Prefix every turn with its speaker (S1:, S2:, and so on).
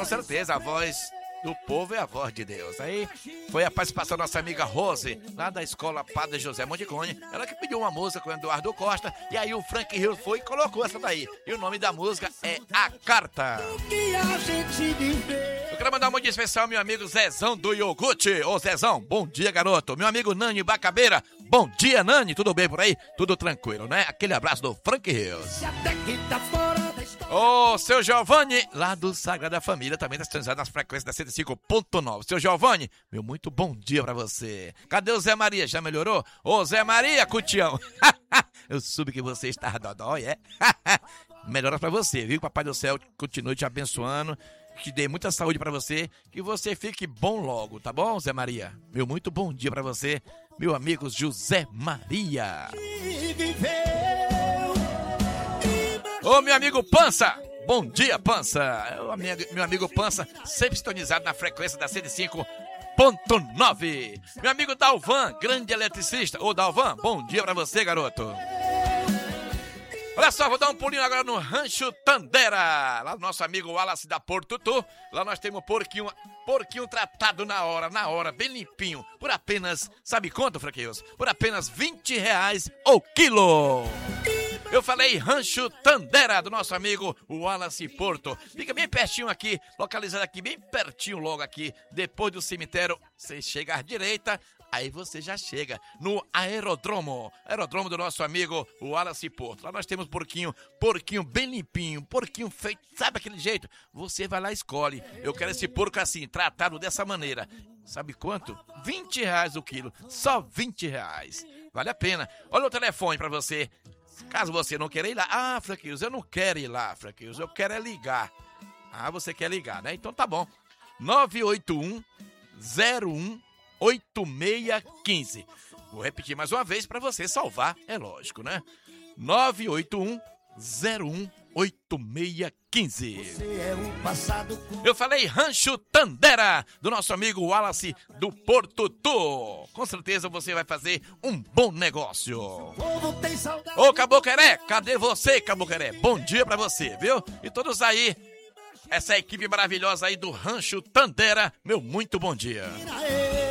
S1: Com certeza, a voz do povo é a voz de Deus. Aí foi a participação da nossa amiga Rose, lá da escola Padre José Monticone. Ela que pediu uma música com o Eduardo Costa. E aí o Frank Hill foi e colocou essa daí. E o nome da música é A Carta. Eu quero mandar um muito especial ao meu amigo Zezão do Iogurte. Ô Zezão, bom dia, garoto. Meu amigo Nani Bacabeira, bom dia, Nani. Tudo bem por aí? Tudo tranquilo, né? Aquele abraço do Frank Hill. Ô, seu Giovanni, lá do Sagrada Família, também tá sintonizado nas frequências da 105.9. Seu Giovanni, meu muito bom dia pra você. Cadê o Zé Maria? Já melhorou? Ô, Zé Maria, Cutião. Eu soube que você está dodói, é? Melhora pra você, viu? Papai do Céu continue te abençoando, que dê muita saúde pra você, que você fique bom logo, tá bom, Zé Maria? Meu muito bom dia pra você, meu amigo José Maria. Ô, meu amigo Pança, bom dia, Pança. Meu amigo Pança, sempre sintonizado na frequência da 105.9. Meu amigo Dalvan, grande eletricista. Ô, Dalvan, bom dia pra você, garoto. Olha só, vou dar um pulinho agora no Rancho Tandera, lá do nosso amigo Wallace da Porto Tutu. Lá nós temos porquinho tratado na hora, bem limpinho. Por apenas, sabe quanto, Franquinhos? Por apenas R$20 o quilo. Eu falei Rancho Tandera, do nosso amigo Wallace Porto. Fica bem pertinho aqui, localizado aqui, bem pertinho logo aqui, depois do cemitério. Você chega à direita, aí você já chega no aerodromo do nosso amigo Wallace Porto. Lá nós temos porquinho bem limpinho, porquinho feito, sabe aquele jeito? Você vai lá e escolhe. Eu quero esse porco assim, tratado dessa maneira. Sabe quanto? R$20 o quilo, só R$20. Vale a pena. Olha o telefone pra você. Caso você não queira ir lá, Franquinhos, eu não quero ir lá, Franquinhos, eu quero é ligar. Você quer ligar, né? Então tá bom. 981-01-8615. Vou repetir mais uma vez para você salvar, é lógico, né? 981-01-8615. Eu falei Rancho Tandera, do nosso amigo Wallace do Porto Tu. Com certeza você vai fazer um bom negócio. Ô, Caboqueré, cadê você, Caboqueré? Bom dia pra você, viu? E todos aí, essa equipe maravilhosa aí do Rancho Tandera, meu muito bom dia.